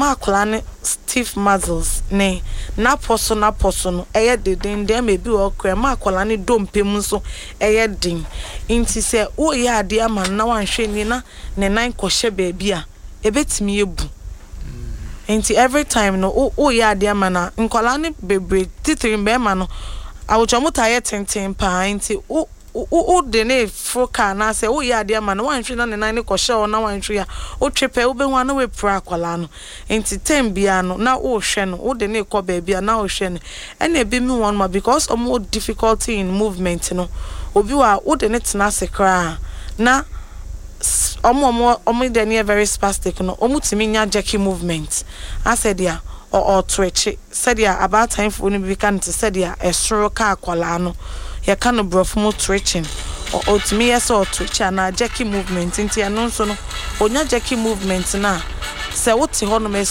ama akola ne stiff muscles ne na poso no eye den dem e bi wo kra ma akola ne dompem so eye din inti se wo ye ade ama na wanhwe ni na ne nan kohye baabi a ebetimi ebu inti every time no wo ye ade ama na nkola ne bebre titiri be ma no awochomuta ye tenten pa inti o de ne foka na se o ya de ama na wanhwe na ne nan ne kohye o na wanhwe ya o twepe o be hu na we pra akwala no enti tem bia no na o hwe no o de ne ko ba bia na o hwe no ene ebi mi won ma because of more difficulty in movement no obi wa o de ne tena sekra na omo de ne very spastic no omutimi nya jerky movement I said ya or twitch said ya about time for ni bi kan te said ya esoro ka akwala no ya kind of brofmo twitching or to me yes or twitch and a jerky movement into no so no onya jerky movement na se what ho no